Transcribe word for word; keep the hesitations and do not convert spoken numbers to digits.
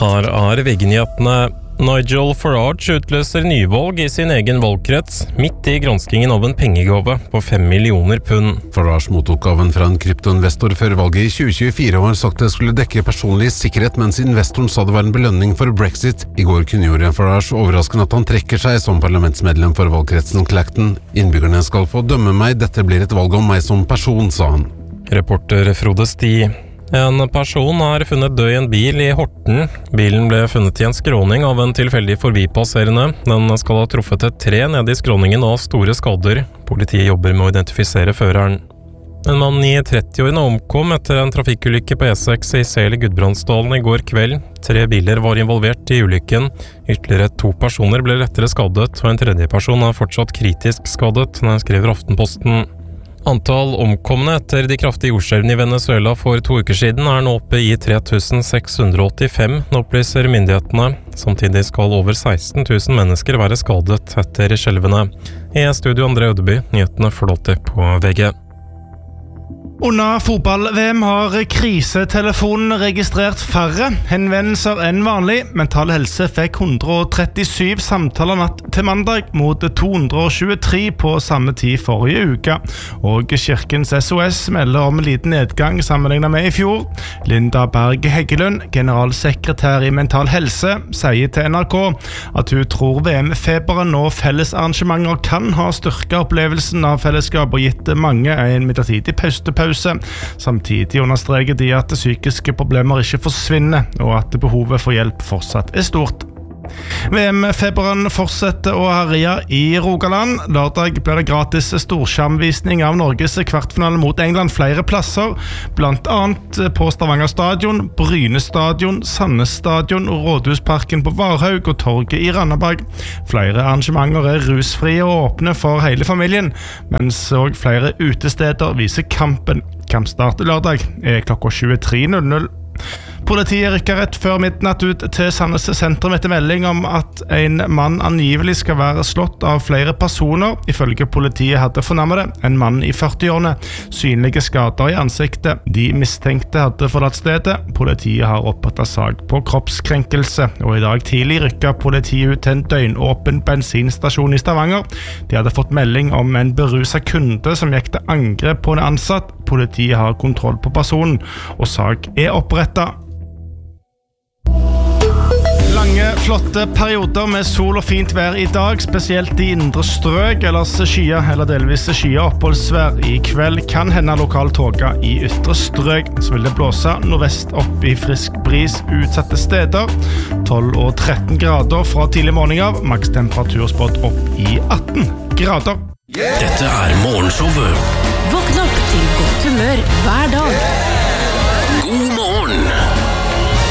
Her er VG-nyhetene. Nigel Farage utløser nyvalg i sin egen valgkrets, midt i granskingen av en pengegave på fem millioner pund. Farage mottok gaven fra en kryptoinvestor før valget i tjue tjuefire og har sagt det skulle dekke personlig sikkerhet, mens investoren sa det var en belønning for Brexit. I går kunngjorde Farage overraskende at han trekker seg som parlamentsmedlem for valgkretsen Clacton. Innbyggerne skal få dømme meg, dette blir et valg om meg som person, sa han. Reporter Frode Sti. En person har funnet død i en bil i Horten. Bilen ble funnet i en skråning av en tilfeldig forbipasserende. Den skal ha truffet et tre nede i skråningen og har store skader. Politiet jobber med å identifisere føreren. En mann i trettiårene omkom etter en trafikkulykke på E seks i Sel i Gudbrandsdalen i går kveld. Tre biler var involvert i ulykken. Ytterligere to personer ble lettere skadet, og en tredje person er fortsatt kritisk skadet, skriver Aftenposten. Antall omkomne etter de kraftige jordskjelvene i Venezuela for to uker siden er nå oppe i tre tusen seks hundre åttifem, opplyser myndighetene. Samtidig skal over seksten tusen mennesker være skadet etter skjelvene. I studio André Ødeby, nyhetene flåter på V G. Under fotball-V M har krisetelefonen registrert færre henvendelser enn vanlig. Mental Helse fikk hundre og trettisju samtaler natt til mandag mot to hundre og tjuetre på samme tid forrige uke. Og Kirkens S O S melder om liten nedgang sammenlignet med i fjor. Linda Berg Heggelund, generalsekretær i Mental Helse, sier til N R K at hun tror V M-feberen og fellesarrangementer kan ha styrket opplevelsen av fellesskap og gitt mange en midlertidig paustepause. Samtidig understreker de at psykiske problemer ikke forsvinner, og at behovet for hjelp fortsatt er stort. V M-feberen fortsetter å herje i Rogaland. Lørdag ble det gratis storskjermvisning av Norges kvartfinale mot England flere plasser, blant annet på Stavanger stadion, Bryne stadion, Sandnes stadion, Rådhusparken på Varhaug og Torget i Randaberg. Flere arrangementer er rusfrie og åpne for hele familien, mens også flere utesteder viser kampen. Kampstart lørdag er klokka tjuetre null null. Politiet rykker rett før midnatt ut til Sandnes sentrum etter melding om at en mann angivelig skal være slått av flere personer. Ifølge politiet hadde fornærmede en mann i førtiårene synlige skader i ansiktet. De mistenkte hadde forlatt stedet. Politiet har opprettet sak på kroppskrenkelse, og i dag tidlig rykket politiet ut til en døgnåpen bensinstasjon i Stavanger. De hadde fått melding om en beruset kunde som gikk til angrep på en ansatt. Politiet har kontroll på personen, og sak er opprettet. Lange, flotte perioder med sol og fint vær i dag, spesielt i indre strøk, ellers skya eller delvis skya oppholdsvær. I kveld kan hende lokal tåke i ytre strøk, så vil det blåse nordvest opp i frisk bris utsatte steder. tolv og tretten grader fra tidlig morgen av, maks temperatur spådd opp i atten grader. Yeah! Dette er morgenshowet. Våkn opp til godt humør hver dag. God morgen.